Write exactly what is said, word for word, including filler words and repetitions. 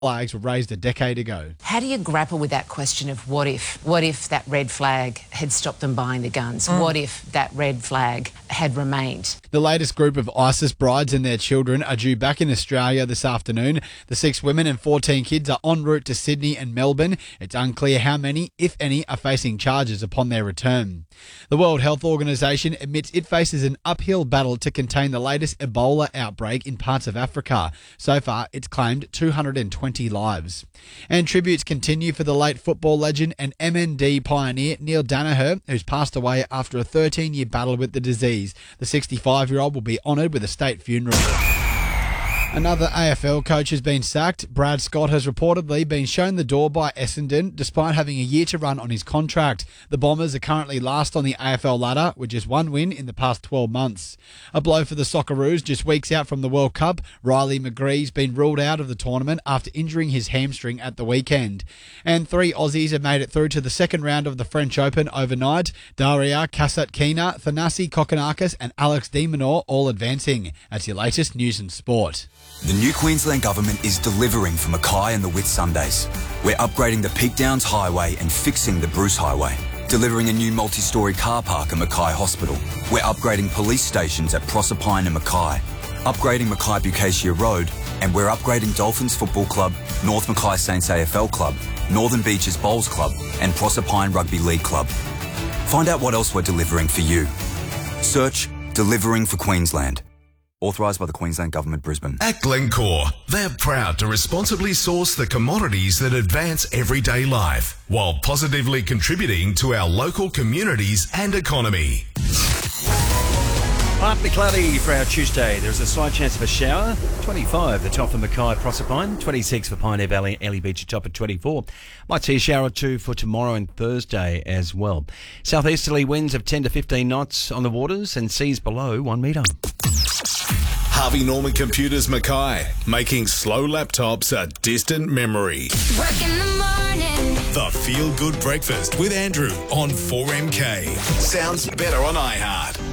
flags were raised a decade ago. How do you grapple with that question of what if? What if that red flag had stopped them buying the guns? Mm. What if that red flag had remained? The latest group of ISIS brides and their children are due back in Australia this afternoon. The six women and fourteen kids are en route to Sydney and Melbourne. It's unclear how many, if any, are facing charges upon their return. The World Health Organization admits it faces an uphill battle to contain the latest Ebola outbreak in parts of Africa. So far, it's claimed two hundred twenty lives. And tributes continue for the late football legend and M N D pioneer Neil Danaher, who's passed away after a thirteen-year battle with the disease. The sixty-five-year-old will be honoured with a state funeral. Another A F L coach has been sacked. Brad Scott has reportedly been shown the door by Essendon despite having a year to run on his contract. The Bombers are currently last on the A F L ladder with just one win in the past twelve months. A blow for the Socceroos just weeks out from the World Cup. Riley McGree's been ruled out of the tournament after injuring his hamstring at the weekend. And three Aussies have made it through to the second round of the French Open overnight. Daria Kasatkina, Thanasi Kokkinakis and Alex de Minaur all advancing. That's your latest news and sport. The new Queensland Government is delivering for Mackay and the Whitsundays. We're upgrading the Peak Downs Highway and fixing the Bruce Highway. Delivering a new multi-storey car park at Mackay Hospital. We're upgrading police stations at Proserpine and Mackay. Upgrading Mackay Bucacia Road. And we're upgrading Dolphins Football Club, North Mackay Saints A F L Club, Northern Beaches Bowls Club and Proserpine Rugby League Club. Find out what else we're delivering for you. Search Delivering for Queensland. Authorised by the Queensland Government, Brisbane. At Glencore, they're proud to responsibly source the commodities that advance everyday life while positively contributing to our local communities and economy. Partly cloudy for our Tuesday. There's a slight chance of a shower. twenty-five, the top for Mackay, Proserpine. twenty-six for Pioneer Valley, Ellie Beach, top at twenty-four. Might see a shower or two for tomorrow and Thursday as well. Southeasterly winds of ten to fifteen knots on the waters and seas below one metre. Harvey Norman Computers Mackay, making slow laptops a distant memory. Work in the morning. The Feel Good Breakfast with Andrew on four M K. Sounds better on iHeart.